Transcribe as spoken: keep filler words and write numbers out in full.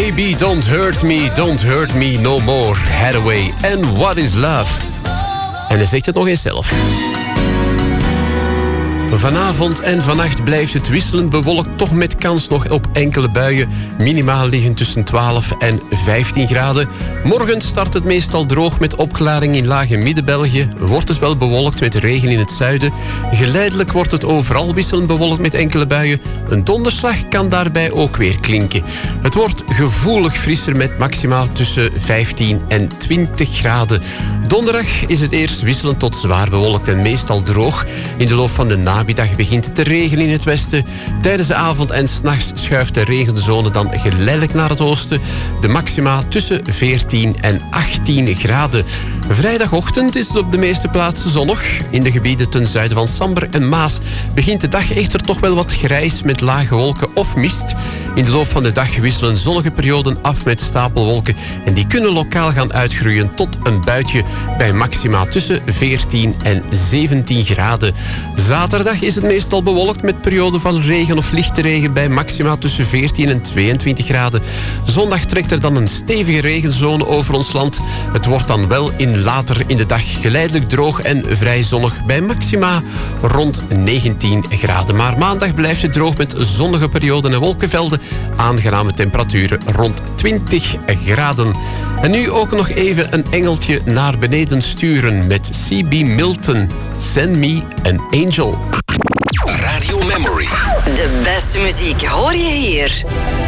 Baby, don't hurt me, don't hurt me no more. Hathaway, and what is love? En hij zegt het nog eens zelf. Vanavond en vannacht blijft het wisselend bewolkt, toch met kans nog op enkele buien. Minimaal liggen tussen twaalf en vijftien graden. Morgen start het meestal droog met opklaring in Laag- en Midden-België. Wordt het wel bewolkt met regen in het zuiden. Geleidelijk wordt het overal wisselend bewolkt met enkele buien. Een donderslag kan daarbij ook weer klinken. Het wordt gevoelig frisser met maximaal tussen vijftien en twintig graden. Donderdag is het eerst wisselend tot zwaar bewolkt en meestal droog. In de loop van de namiddag begint het te regenen in het westen. Tijdens de avond en 's nachts schuift de regenzone dan geleidelijk naar het oosten. De maxima tussen veertien en achttien graden. Vrijdagochtend is het op de meeste plaatsen zonnig. In de gebieden ten zuiden van Samber en Maas begint de dag echter toch wel wat grijs met lage wolken of mist. In de loop van de dag wisselen zonnige perioden af met stapelwolken en die kunnen lokaal gaan uitgroeien tot een buitje bij maxima tussen veertien en zeventien graden. Zaterdag is het meestal bewolkt met perioden van regen of lichte regen bij maxima tussen veertien en tweeëntwintig graden. Zondag trekt er dan een stevige regenzone over ons land. Het wordt dan wel in later in de dag geleidelijk droog en vrij zonnig bij maxima rond negentien graden. Maar maandag blijft het droog met zonnige perioden en wolkenvelden. Aangename temperaturen rond twintig graden. En nu ook nog even een engeltje naar beneden sturen met C B Milton. Send me an angel. Radio Memory. De beste muziek hoor je hier.